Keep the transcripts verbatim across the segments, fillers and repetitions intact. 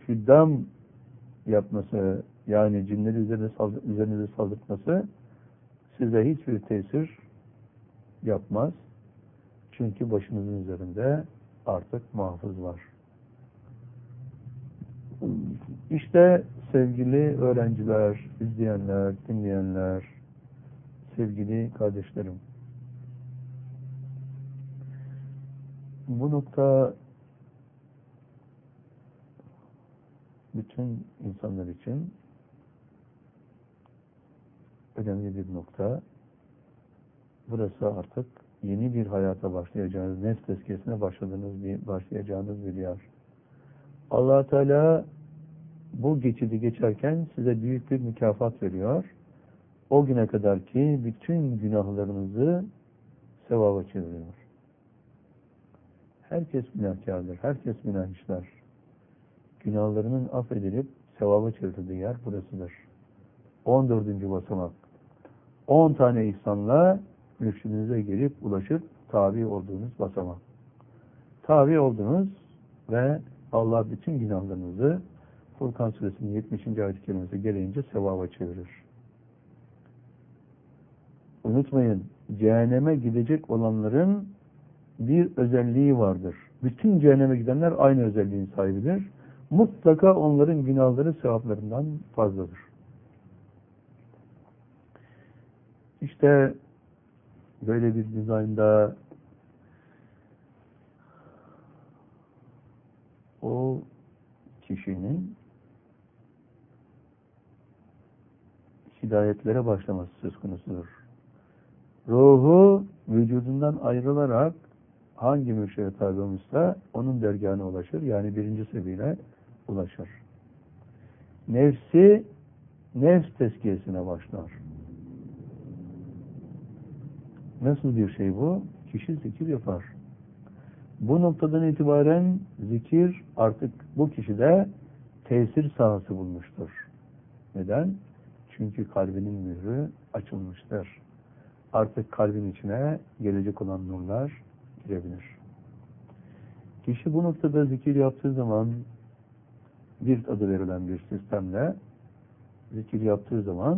hüddam yapması, yani cinleri üzerine saldır, üzerinize saldırtması size hiçbir tesir yapmaz. Çünkü başınızın üzerinde artık muhafız var. İşte sevgili öğrenciler, izleyenler, dinleyenler, sevgili kardeşlerim, bu nokta bütün insanlar için önemli bir nokta. Burası artık yeni bir hayata başlayacağınız, nefs tezkiyesine başladığınız bir, başlayacağınız bir yer. Allah Teala bu geçidi geçerken size büyük bir mükafat veriyor. O güne kadar ki bütün günahlarınızı sevaba çeviriyor. Herkes günahkardır, herkes günah işler. Günahlarının affedilip sevaba çevrildiği yer burasıdır. on dördüncü basamak. on tane ihsanla mürşidinize gelip ulaşıp tabi olduğunuz basamak. Tabi oldunuz ve Allah bütün günahlarınızı Furkan Suresinin yetmişinci ayet-i kerimesi gereğince sevaba çevirir. Unutmayın, cehenneme gidecek olanların bir özelliği vardır. Bütün cehenneme gidenler aynı özelliğin sahibidir. Mutlaka onların günahları sevaplarından fazladır. İşte böyle bir dizaynda o kişinin hidayetlere başlaması söz konusudur. Ruhu vücudundan ayrılarak hangi mürşide tabi olmuşsa onun dergâhına ulaşır. Yani birinci sebeyle ulaşır. Nefsi nefs tezkiyesine başlar. Nasıl bir şey bu? Kişi zikir yapar. Bu noktadan itibaren zikir artık bu kişide tesir sahası bulmuştur. Neden? Çünkü kalbinin mührü açılmıştır. Artık kalbin içine gelecek olan nurlar girebilir. Kişi bu noktada zikir yaptığı zaman bir adı verilen bir sistemle zikir yaptığı zaman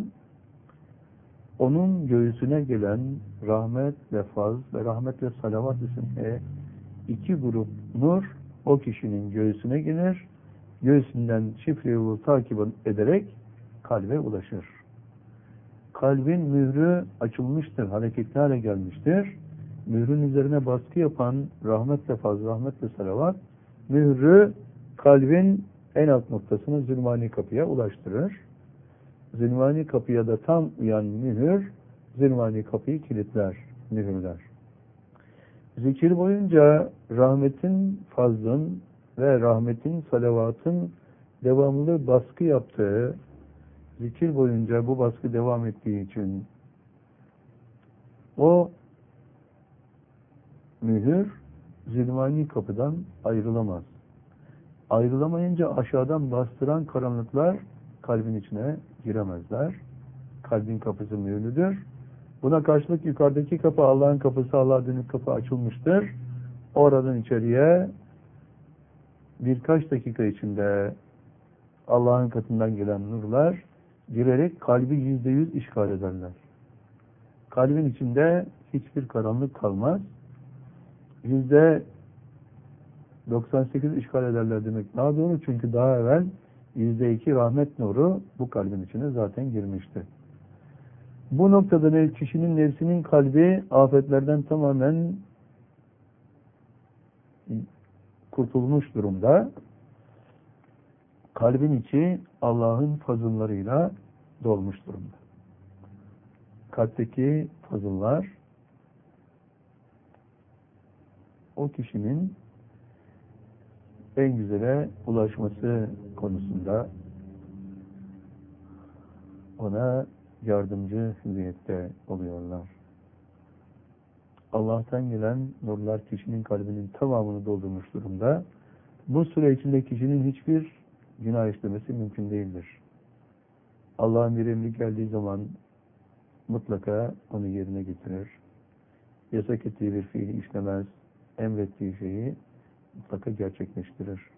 onun göğsüne gelen rahmet ve faz ve rahmet ve salavat isimli iki grup nur o kişinin göğsüne gelir. Göğsünden şifre yolu takip ederek kalbe ulaşır. Kalbin mührü açılmıştır, hareketli hale gelmiştir. Mührün üzerine baskı yapan rahmet ve faz, rahmet ve salavat mührü kalbin en alt noktasını zülmani kapıya ulaştırır. Zülmani kapıya da tam uyan mühür, zülmani kapıyı kilitler, mühürler. Zikir boyunca rahmetin, fazlın ve rahmetin, salavatın devamlı baskı yaptığı, zikir boyunca bu baskı devam ettiği için o mühür zülmani kapıdan ayrılamaz. Ayrılamayınca aşağıdan bastıran karanlıklar kalbin içine giremezler. Kalbin kapısı mühürlüdür. Buna karşılık yukarıdaki kapı, Allah'ın kapısı, Allah'a dönük kapı açılmıştır. Oradan içeriye birkaç dakika içinde Allah'ın katından gelen nurlar girerek kalbi yüzde yüz işgal ederler. Kalbin içinde hiçbir karanlık kalmaz. Yüzde doksan sekiz işgal ederler demek daha doğru, çünkü daha evvel yüzde iki rahmet nuru bu kalbin içine zaten girmişti. Bu noktada kişinin nefsinin kalbi afetlerden tamamen kurtulmuş durumda. Kalbin içi Allah'ın fazıllarıyla dolmuş durumda. Kalpteki fazıllar o kişinin en güzele ulaşması konusunda ona yardımcı hüviyette oluyorlar. Allah'tan gelen nurlar kişinin kalbinin tamamını doldurmuş durumda. Bu süre içinde kişinin hiçbir günah işlemesi mümkün değildir. Allah'ın bir emri geldiği zaman mutlaka onu yerine getirir. Yasak ettiği bir fiili işlemez, emrettiği şeyi mutlaka gerçekleştirir.